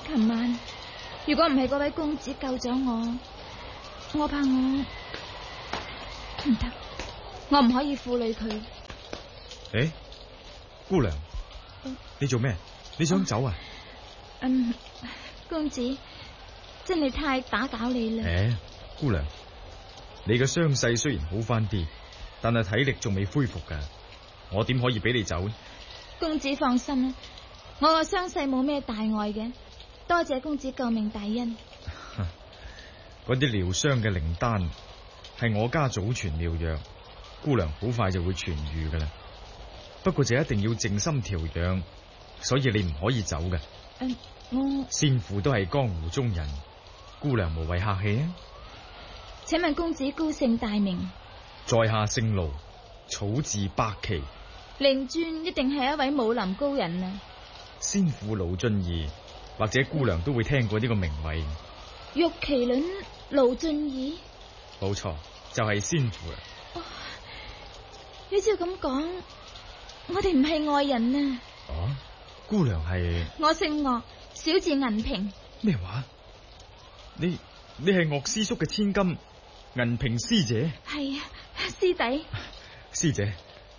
琴晚如果唔係嗰位公子救咗我怕我唔得，我唔可以負累佢。 姑娘，你做咩？你想走啊？ 公子真係太打攪你啦。 姑娘，你嘅傷勢雖然好翻啲，但係體力仲未恢復噶，我點可以俾你走呢？ 公子放心啦，我個傷勢冇咩大礙嘅，多謝公子救命大恩。 嗰啲療傷嘅靈丹係我家祖傳妙藥，姑娘好快就會痊愈噶啦。不過就一定要靜心調養，所以你唔可以走嘅。先父都係江湖中人，姑娘無謂客氣啊。 請問公子高姓大名？ 在下姓盧，草字百奇。 令尊一定係一位武林高人啊。 先父盧俊義，或者姑娘都會聽過呢個名位。 玉麒麟盧俊義？ 冇錯，就係先父啦。 你照咁講，我哋唔係外人啊。 姑娘係？我姓岳，小字銀萍。 咩話？你係岳師叔嘅千金銀萍師姐？ 係啊，師弟。 師姐，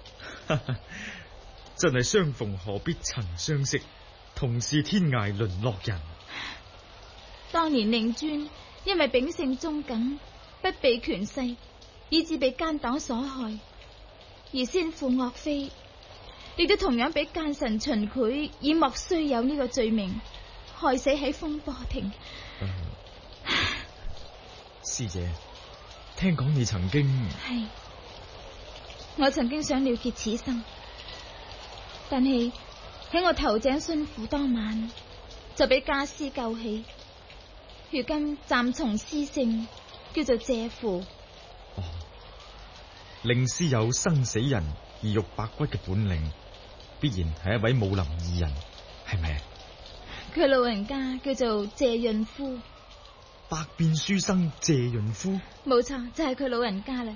真係相逢何必曾相識，同是天涯淪落人。 當年令尊因為秉性忠耿，不避權勢，以致被奸黨所害，而先父岳飛亦都同樣俾奸臣秦檜以莫須有呢個罪名害死喺風波亭。 師姐，聽講你曾經係，我曾經想了結此生，但係喺我投井殉父當晚就俾家師救起，如今暫從師姓，叫做謝父。 令師有生死人而肉白骨嘅本領，必然係一位武林義人，係咪？ 佢老人家叫做謝潤夫。 百變書生謝潤夫？ 冇錯，就係佢老人家啦。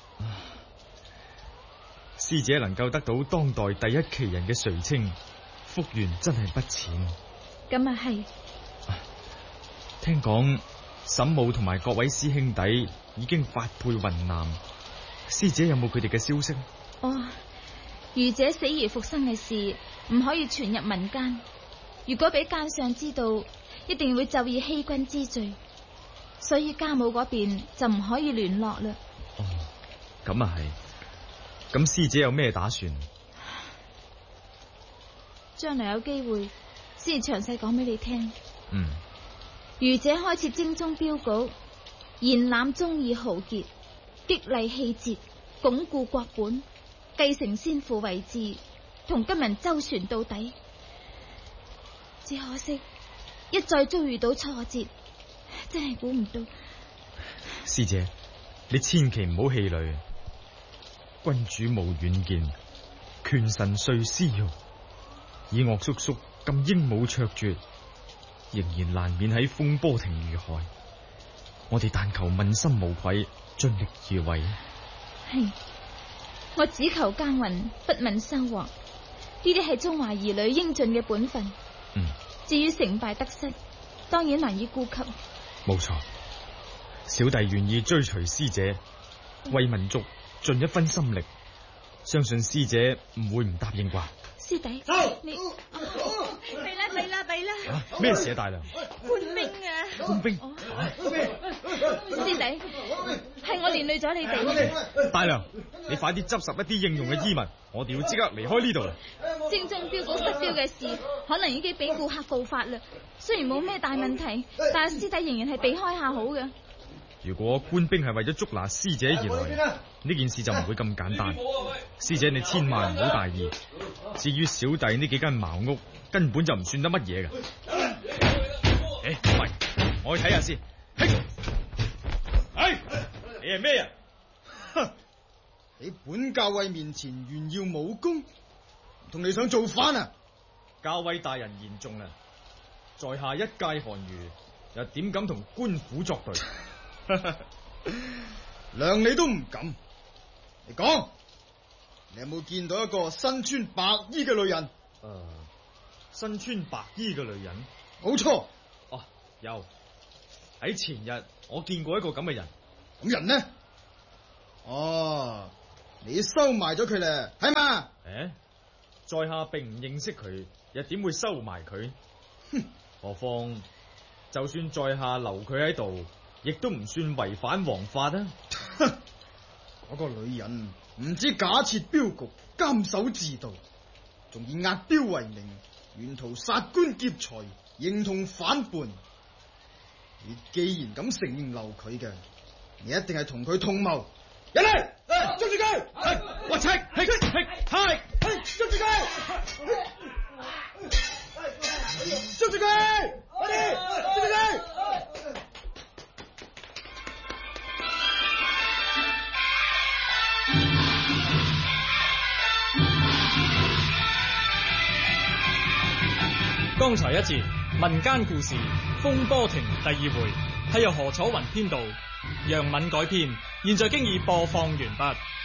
師姐能夠得到當代第一奇人嘅垂青，福緣真係不淺。 咁啊係。 聽講沈母同埋各位師兄弟已經發配雲南，師姐有冇佢哋嘅消息？ 愚者死而復生嘅事唔可以傳入民間，如果俾奸相知道，一定會就以欺君之罪，所以家母嗰邊就唔可以聯絡啦。 咁啊係。咁師姐有咩打算？ 將來有機會先詳細講俾你聽。愚者開設精忠鏢局，延攬忠義豪傑，激勵氣節，鞏固國本，繼承先父遺志，同金人周旋到底。只可惜一再遭遇到挫折，真係估唔到。 師姐，你千祈唔好氣餒。君主無遠見，權臣遂思欲。以岳叔叔咁英武卓絕，仍然難免喺風波亭遇害。我哋但求問心無愧，盡力而為。 係，我只求耕耘，不問收穫。呢啲係中華兒女應盡嘅本分。至於成敗得失，當然難以顧及。 冇錯，小弟願意追隨師姐，為民族盡一分心力。相信師姐唔會唔答應啩？ 師弟，你弊啦！ 咩事啊，大娘？ 官兵啊！ 官兵？ 師弟，係我連累咗你哋。 大娘，你快啲執拾一啲應用嘅衣物，我哋要即刻離開呢度啦。 精忠鏢局失標嘅事，可能已經俾顧客告發啦。雖然冇咩大問題，但係師弟仍然係避開下好嘅。 如果官兵係為咗捉拿師姐而來，呢件事就唔會咁簡單。師姐你千萬唔好大意。至於小弟呢幾間茅屋，根本就唔算得乜嘢㗎。喂，我去睇下先。你係咩人？ 喺本校尉面前炫耀武功，唔通你想造反啊？ 校尉大人言重啊！在下一介寒儒，又點敢同官府作對？ 量你都唔敢。你講，你有冇見到一個身穿白衣嘅女人？ 身穿白衣嘅女人？ 冇錯， 有，喺前日我見過一個咁嘅人。 咁人呢？哦，你收埋咗佢咧，係嘛？ 在下並唔認識佢，又點會收埋佢？ 哼！ 何況就算在下留佢喺度，亦都唔算違反王法啊！ 嗰個女人唔知假設鏢局，監守自盜，仲以押鏢為名，沿途殺官劫財，認同反叛。你既然咁承認留佢嘅，你一定係同佢同謀。人嚟，捉住佢！我赤，係，捉住佢！捉住佢！我哋捉住佢！ 剛才一節民間故事《風波亭》第2回係由何楚雲編導，楊敏改編，現在經已播放完畢。